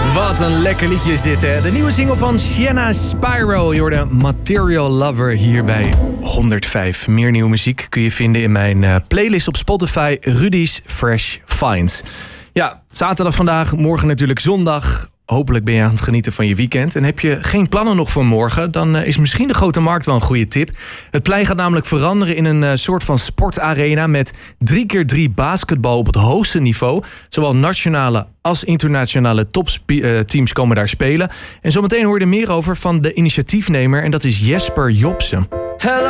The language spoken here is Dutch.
Wat een lekker liedje is dit, hè? De nieuwe single van Sienna Spyro. Je hoorde Material Lover hier bij 105. Meer nieuwe muziek kun je vinden in mijn playlist op Spotify. Rudy's Fresh Finds. Ja, zaterdag vandaag, morgen natuurlijk zondag. Hopelijk ben je aan het genieten van je weekend. En heb je geen plannen nog voor morgen, dan is misschien de Grote Markt wel een goede tip. Het plein gaat namelijk veranderen in een soort van sportarena met 3x3 basketbal op het hoogste niveau. Zowel nationale als internationale topteams komen daar spelen. En zometeen hoor je er meer over van de initiatiefnemer en dat is Jesper Jobsen.